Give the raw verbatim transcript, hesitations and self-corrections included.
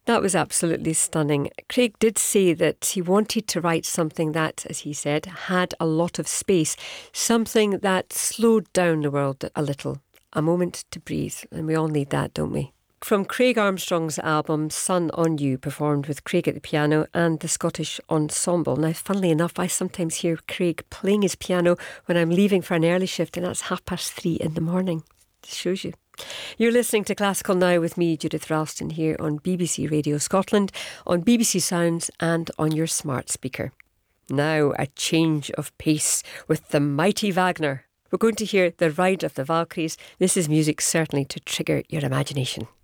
That was absolutely stunning. Craig did say that he wanted to write something that, as he said, had a lot of space, something that slowed down the world a little, a moment to breathe, and we all need that, don't we? From Craig Armstrong's album Sun on You, performed with Craig at the piano and the Scottish Ensemble. Now, funnily enough, I sometimes hear Craig playing his piano when I'm leaving for an early shift, and that's half past three in the morning. Just shows you. You're listening to Classical Now with me, Judith Ralston, here on B B C Radio Scotland, on B B C Sounds and on your smart speaker. Now, a change of pace with the mighty Wagner. We're going to hear The Ride of the Valkyries. This is music certainly to trigger your imagination.